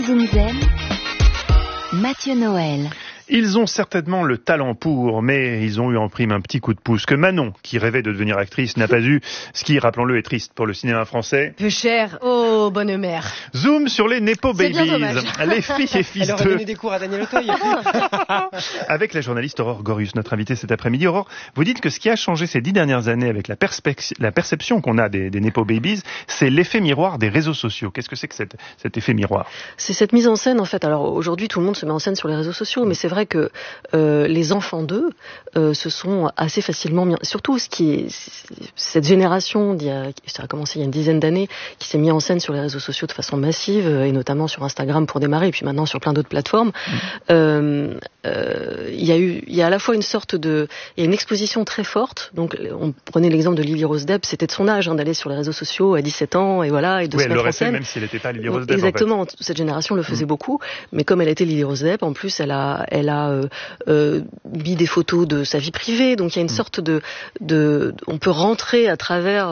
Zenzen, Mathieu Noël. Ils ont certainement le talent pour, mais ils ont eu en prime un petit coup de pouce que Manon, qui rêvait de devenir actrice, n'a pas eu, ce qui, rappelons-le, est triste pour le cinéma français. Peu cher, oh bonne mère. Zoom sur les Nepo C'est bien Babies, dommage. les filles et fils Elle aurait donné des cours à Daniel Auteuil. Avec la journaliste Aurore Gorius, notre invitée cet après-midi. Aurore, vous dites que ce qui a changé ces 10 dernières années avec la perception qu'on a des Nepo Babies, c'est l'effet miroir des réseaux sociaux. Qu'est-ce que c'est que cet effet miroir ? C'est cette mise en scène, en fait. Alors aujourd'hui, tout le monde se met en scène sur les réseaux sociaux, mais c'est vrai que les enfants d'eux se sont assez facilement mis... Surtout cette génération, ça a commencé il y a une dizaine d'années, qui s'est mis en scène sur les réseaux sociaux de façon massive, et notamment sur Instagram pour démarrer, et puis maintenant sur plein d'autres plateformes. Il y a à la fois une exposition très forte. Donc on prenait l'exemple de Lily Rose Depp, c'était de son âge d'aller sur les réseaux sociaux à 17 ans, et voilà, et de se mettre en scène. Elle l'aurait fait même si elle n'était pas Lily Rose Depp. Exactement, en fait. Cette génération le faisait beaucoup, mais comme elle était Lily Rose Depp, en plus elle a mis des photos de sa vie privée, donc il y a une sorte on peut rentrer à travers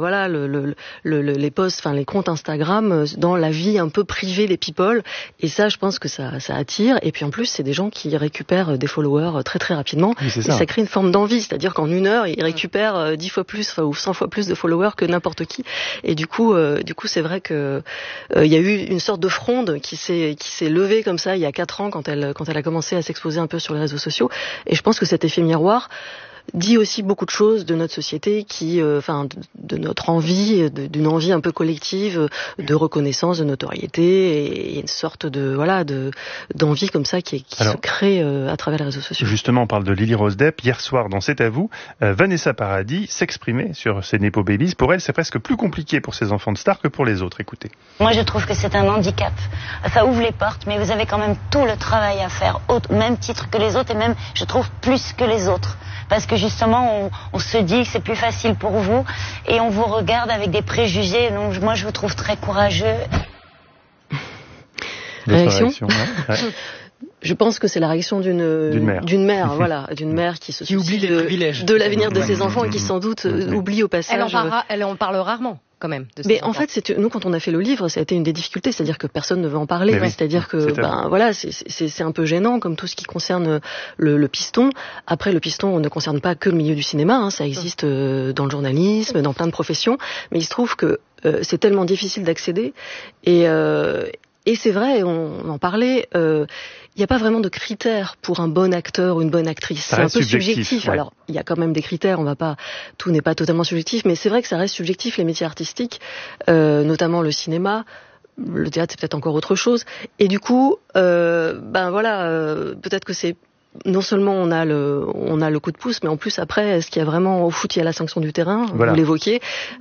les posts, enfin les comptes Instagram dans la vie un peu privée des people, et ça je pense que ça attire, et puis en plus c'est des gens qui récupèrent des followers très très rapidement, oui, et ça crée une forme d'envie, c'est-à-dire qu'en une heure ils récupèrent 10 fois plus ou 100 fois plus de followers que n'importe qui, et du coup c'est vrai que il y a eu une sorte de fronde qui s'est levée comme ça il y a 4 ans quand elle a commencé à s'exposer un peu sur les réseaux sociaux, et je pense que cet effet miroir dit aussi beaucoup de choses de notre société de notre envie, d'une envie un peu collective de reconnaissance, de notoriété, et une sorte d'envie comme ça qui se crée à travers les réseaux sociaux. Justement, on parle de Lily Rose Depp. Hier soir, dans C'est à vous, Vanessa Paradis s'exprimait sur ces Nepo Babies. Pour elle, c'est presque plus compliqué pour ces enfants de stars que pour les autres. Écoutez. Moi, je trouve que c'est un handicap. Ça ouvre les portes, mais vous avez quand même tout le travail à faire, au même titre que les autres, et même, je trouve, plus que les autres. Parce que justement, on se dit que c'est plus facile pour vous, et on vous regarde avec des préjugés. Donc moi, je vous trouve très courageux. Réaction ouais. Je pense que c'est la réaction d'une mère, voilà, d'une mère qui se soucie oublie les privilèges de l'avenir de ses enfants, et qui sans doute oublie au passage. Elle en parle rarement. Quand même, mais en fait, nous, quand on a fait le livre, ça a été une des difficultés, c'est-à-dire que personne ne veut en parler. Oui, c'est-à-dire que, c'est un peu gênant, comme tout ce qui concerne le piston. Après, le piston ne concerne pas que le milieu du cinéma, ça existe dans le journalisme, dans plein de professions. Mais il se trouve que c'est tellement difficile d'accéder, et c'est vrai, on en parlait. Il n'y a pas vraiment de critères pour un bon acteur ou une bonne actrice. C'est un peu subjectif. Ouais. Alors, il y a quand même des critères, tout n'est pas totalement subjectif, mais c'est vrai que ça reste subjectif, les métiers artistiques, notamment le cinéma. Le théâtre, c'est peut-être encore autre chose. Et du coup, peut-être que c'est non seulement on a le coup de pouce, mais en plus après, est-ce qu'il y a vraiment au foot, il y a la sanction du terrain, vous l'évoquiez.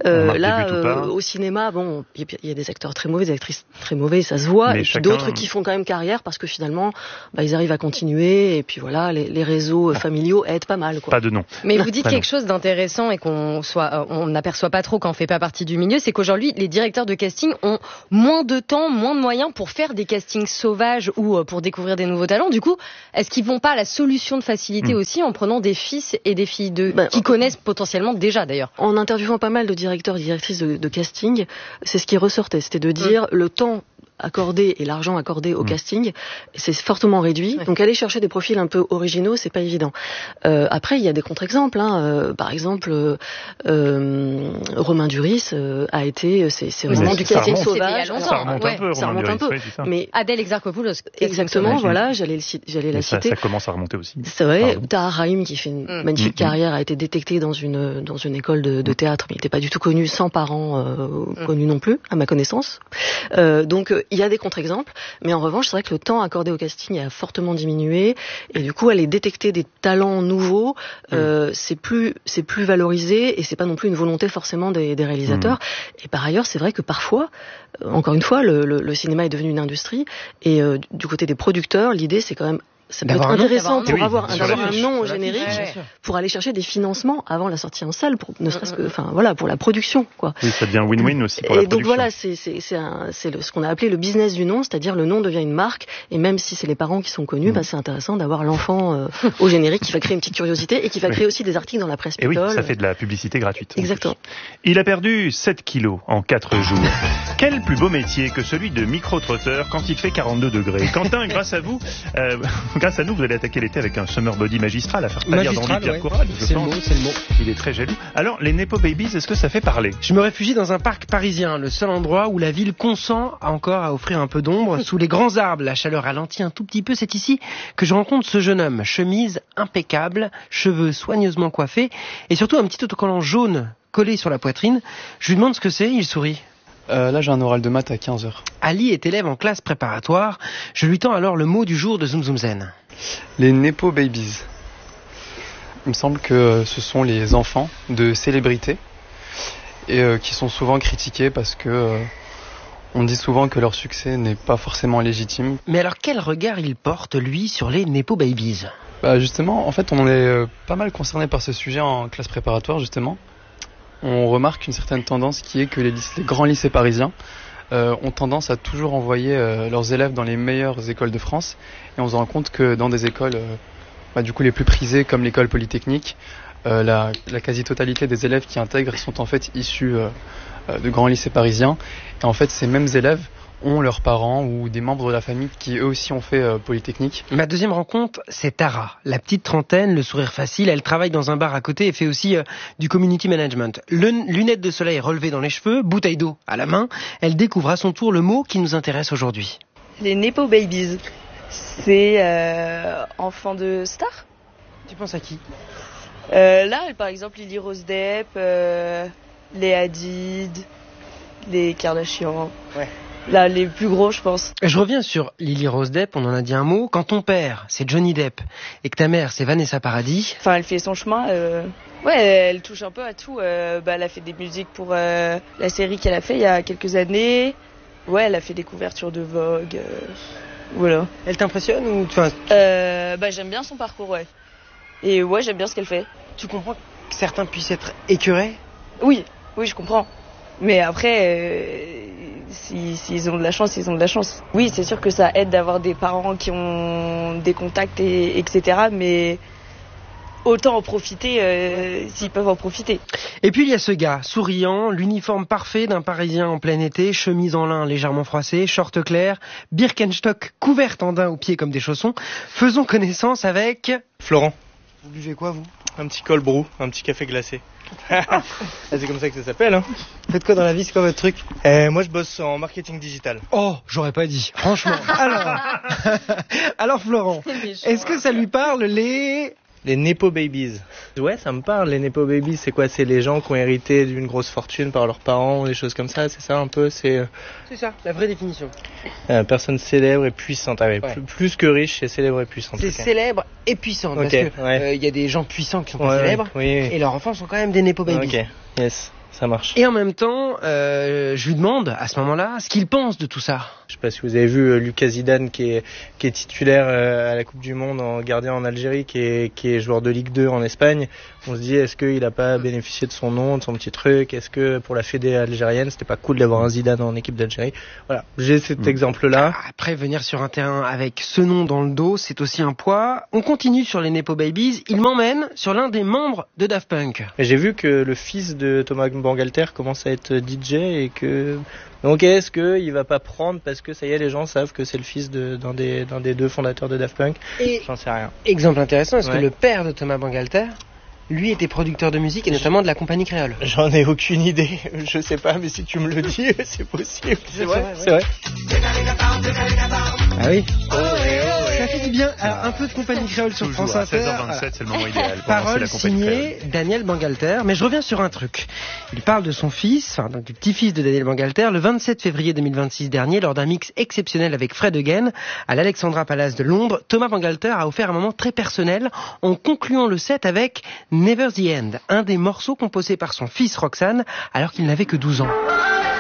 Au cinéma, il y a des acteurs très mauvais, des actrices très mauvaises, ça se voit, et puis d'autres qui font quand même carrière parce que finalement, ils arrivent à continuer, et puis voilà, les réseaux familiaux aident pas mal, quoi. Pas de nom. Mais vous dites quelque chose d'intéressant et on n'aperçoit pas trop quand on fait pas partie du milieu, c'est qu'aujourd'hui, les directeurs de casting ont moins de temps, moins de moyens pour faire des castings sauvages ou pour découvrir des nouveaux talents. Du coup, est-ce qu'ils vont pas la solution de facilité aussi en prenant des fils et des filles qui connaissent potentiellement déjà d'ailleurs? En interviewant pas mal de directeurs et directrices de casting, c'est ce qui ressortait, c'était de dire le temps accordé et l'argent accordé au casting, c'est fortement réduit. Ouais. Donc aller chercher des profils un peu originaux, c'est pas évident. Après, il y a des contre-exemples. Par exemple, Romain Duris a été, c'est vraiment du casting sauvage. Ça remonte un peu. Mais Adèle Exarchopoulos. Exactement, voilà, j'allais la citer. Ça commence à remonter aussi. C'est vrai. Tahar Rahim, qui fait une magnifique carrière, a été détecté dans une école de théâtre, mais il n'était pas du tout connu, sans parents connus non plus, à ma connaissance. Donc il y a des contre-exemples, mais en revanche, c'est vrai que le temps accordé au casting a fortement diminué, et du coup, aller détecter des talents nouveaux, c'est plus valorisé, et c'est pas non plus une volonté forcément des réalisateurs. Et par ailleurs, c'est vrai que parfois, encore une fois, le cinéma est devenu une industrie, et du côté des producteurs, l'idée, c'est quand même ça peut être D'avoir un nom, intéressant pour oui, avoir sur d'avoir un l'affiche. nom Sur au générique, l'affiche, bien sûr. pour aller chercher des financements avant la sortie en salle, pour ne serait-ce que, enfin voilà, pour la production, quoi. Oui, ça devient win-win aussi pour la Et donc production. voilà, c'est ce qu'on a appelé le business du nom, c'est-à-dire le nom devient une marque, et même si c'est les parents qui sont connus, bah, c'est intéressant d'avoir l'enfant au générique qui va créer une petite curiosité et qui va créer aussi des articles dans la presse Et oui, People. ça fait de la publicité gratuite. Exactement. Il a perdu 7 kilos en 4 jours. Quel plus beau métier que celui de micro-trotteur quand il fait 42 degrés. Quentin, grâce à vous, grâce à nous, vous allez attaquer l'été avec un summer body magistral à faire pâlir d'envie Pierre Courade. C'est le mot, c'est le mot. Il est très jaloux. Alors, les Nepo Babies, est-ce que ça fait parler? Je me réfugie dans un parc parisien, le seul endroit où la ville consent encore à offrir un peu d'ombre. Sous les grands arbres, la chaleur ralentit un tout petit peu. C'est ici que je rencontre ce jeune homme. Chemise impeccable, cheveux soigneusement coiffés et surtout un petit autocollant jaune collé sur la poitrine. Je lui demande ce que c'est, il sourit. Là, j'ai un oral de maths à 15h. Ali est élève en classe préparatoire. Je lui tends alors le mot du jour de Zoom Zoom Zen. Les Nepo Babies. Il me semble que ce sont les enfants de célébrités et qui sont souvent critiqués parce que on dit souvent que leur succès n'est pas forcément légitime. Mais alors quel regard il porte, lui, sur les Nepo Babies? Bah justement, en fait, on est pas mal concerné par ce sujet en classe préparatoire, justement. On remarque une certaine tendance qui est que les grands lycées parisiens ont tendance à toujours envoyer leurs élèves dans les meilleures écoles de France. Et on se rend compte que dans des écoles du coup les plus prisées comme l'école polytechnique, la quasi-totalité des élèves qui intègrent sont en fait issus de grands lycées parisiens. Et en fait, ces mêmes élèves ont leurs parents ou des membres de la famille qui eux aussi ont fait Polytechnique. Ma deuxième rencontre, c'est Tara, la petite trentaine, le sourire facile. Elle travaille dans un bar à côté et fait aussi du community management. Lunettes de soleil relevées dans les cheveux, bouteille d'eau à la main. Elle découvre à son tour le mot qui nous intéresse aujourd'hui. Les Nepo Babies, c'est enfants de stars. Tu penses à qui? Là, par exemple, Lily Rose Depp, les Hadid, les Kardashian. Ouais. Là, les plus gros, je pense. Je reviens sur Lily Rose Depp, on en a dit un mot. Quand ton père, c'est Johnny Depp, et que ta mère, c'est Vanessa Paradis... Enfin, elle fait son chemin. Ouais, elle touche un peu à tout. Elle a fait des musiques pour la série qu'elle a fait il y a quelques années. Ouais, elle a fait des couvertures de Vogue. Voilà. Elle t'impressionne ou... J'aime bien son parcours, ouais. Et ouais, j'aime bien ce qu'elle fait. Tu comprends que certains puissent être écœurés? Oui, je comprends. Mais après, s'ils ont de la chance, ils ont de la chance. Oui, c'est sûr que ça aide d'avoir des parents qui ont des contacts, etc. Mais autant en profiter s'ils peuvent en profiter. Et puis il y a ce gars, souriant, l'uniforme parfait d'un Parisien en plein été, chemise en lin légèrement froissée, short clair, Birkenstock couverte en daim aux pieds comme des chaussons. Faisons connaissance avec... Florent. Vous buvez quoi, vous? Un petit cold brew, un petit café glacé. C'est comme ça que ça s'appelle, hein. Faites quoi dans la vie, c'est quoi votre truc? Moi, je bosse en marketing digital. Oh, j'aurais pas dit, franchement. Alors Florent, est-ce que ça lui parle Les Nepo Babies. Ouais, ça me parle, les Nepo Babies. C'est quoi? C'est les gens qui ont hérité d'une grosse fortune par leurs parents, des choses comme ça, c'est ça un peu? C'est ça, la vraie définition. Personne célèbre et puissante. Ouais. Plus que riche, c'est célèbre et puissante. C'est célèbre et puissante, parce que y a des gens puissants qui sont pas célèbres, oui. et leurs enfants sont quand même des Nepo Babies. Ok, yes, ça marche. Et en même temps, je lui demande à ce moment-là ce qu'il pense de tout ça. Je sais pas si vous avez vu Lucas Zidane qui est titulaire à la Coupe du Monde en gardien en Algérie, qui est joueur de Ligue 2 en Espagne. On se dit, est-ce qu'il a pas bénéficié de son nom, de son petit truc? Est-ce que pour la fédé algérienne, c'était pas cool d'avoir un Zidane en équipe d'Algérie? Voilà, j'ai cet exemple-là. Après, venir sur un terrain avec ce nom dans le dos, c'est aussi un poids. On continue sur les Nepo Babies. Il m'emmène sur l'un des membres de Daft Punk. Et j'ai vu que le fils de Thomas Bangalter commence à être DJ et que... Donc est-ce qu'il va pas prendre parce que ça y est, les gens savent que c'est le fils d'un des deux fondateurs de Daft Punk? Et j'en sais rien. Exemple intéressant, est-ce que Ouais. le père de Thomas Bangalter, lui, était producteur de musique et notamment de la compagnie créole? J'en ai aucune idée, je sais pas, mais si tu me le dis, c'est possible. C'est vrai, c'est vrai. Ah oui. Ça fait du bien. Alors, un peu de compagnie créole sur Toujours France à Inter. 16h27, c'est le moment idéal pour lancer Parole la compagnie signée Daniel Bangalter. Mais je reviens sur un truc. Il parle de son fils, enfin donc du petit-fils de Daniel Bangalter, le 27 février 2026 dernier, lors d'un mix exceptionnel avec Fred Again à l'Alexandra Palace de Londres. Thomas Bangalter a offert un moment très personnel en concluant le set avec Never the End, un des morceaux composés par son fils Roxane alors qu'il n'avait que 12 ans.